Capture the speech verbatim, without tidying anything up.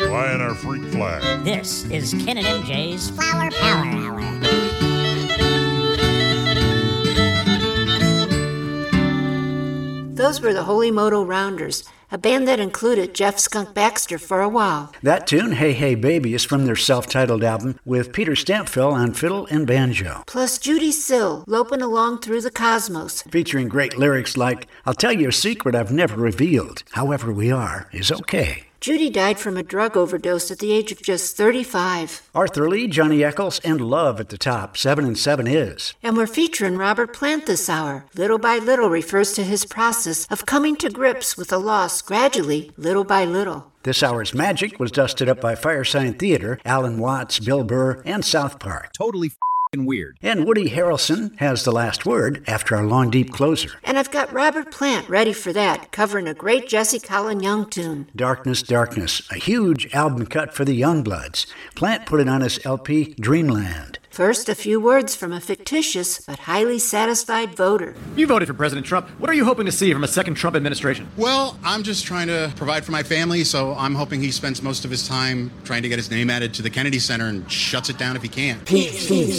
flying our freak flag. This is Ken and M J's Flower Power Hour. Those were the Holy Moto Rounders, a band that included Jeff Skunk Baxter for a while. That tune, Hey Hey Baby, is from their self-titled album with Peter Stampfel on fiddle and banjo. Plus Judy Sill, loping along through the cosmos. Featuring great lyrics like, I'll tell you a secret I've never revealed. However we are is okay. Judy died from a drug overdose at the age of just thirty-five. Arthur Lee, Johnny Eccles, and Love at the top. Seven and seven is. And we're featuring Robert Plant this hour. Little by Little refers to his process of coming to grips with a loss gradually, little by little. This hour's magic was dusted up by Firesign Theater, Alan Watts, Bill Burr, and South Park. Totally weird. And Woody Harrelson has the last word after our long, deep closer. And I've got Robert Plant ready for that, covering a great Jesse Colin Young tune. Darkness, Darkness, a huge album cut for the Youngbloods. Plant put it on his L P, Dreamland. First, a few words from a fictitious but highly satisfied voter. You voted for President Trump. What are you hoping to see from a second Trump administration? Well, I'm just trying to provide for my family, so I'm hoping he spends most of his time trying to get his name added to the Kennedy Center and shuts it down if he can. Peace.